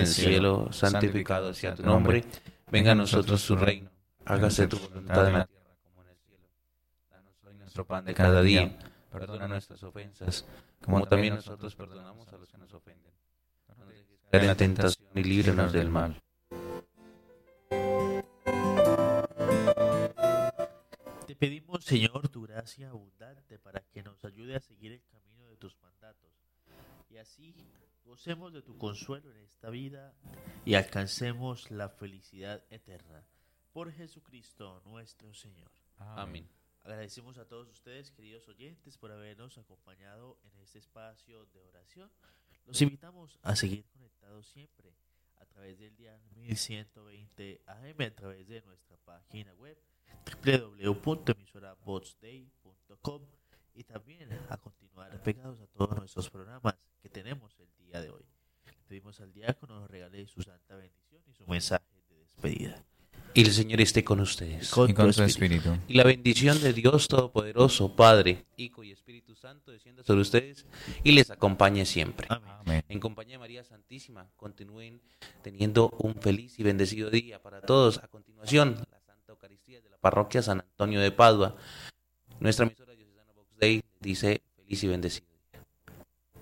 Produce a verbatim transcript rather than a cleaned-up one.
el cielo, santificado sea tu nombre. Venga a nosotros tu reino. Hágase tu voluntad en la tierra como en el cielo. Danos hoy nuestro pan de cada día. Perdona nuestras ofensas, como también nosotros perdonamos a los que nos ofenden. No nos dejes caer en la tentación y líbranos del mal. Te pedimos, Señor, tu gracia abundante para que nos ayude a seguir el camino de tus mandatos y así gocemos de tu consuelo en esta vida y alcancemos la felicidad eterna. Por Jesucristo nuestro Señor. Amén. Agradecemos a todos ustedes, queridos oyentes, por habernos acompañado en este espacio de oración. Los invitamos a seguir conectados siempre a través del dial mil ciento veinte A M, a través de nuestra página web doble u doble u doble u punto emisora voz day punto com y también a continuar pegados a todos nuestros programas que tenemos el día de hoy. Le pedimos al diácono nos regale su santa bendición y su mensaje de despedida. Y el Señor esté con ustedes. Con Y con tu su espíritu. espíritu. Y la bendición de Dios Todopoderoso, Padre, Hijo y Espíritu Santo, descienda sobre ustedes y les acompañe siempre. Amén. Amén. En compañía de María Santísima, continúen teniendo un feliz y bendecido día para todos. A continuación, la Santa Eucaristía de la Parroquia San Antonio de Padua. Nuestra emisora diocesana Vox Day dice feliz y bendecido.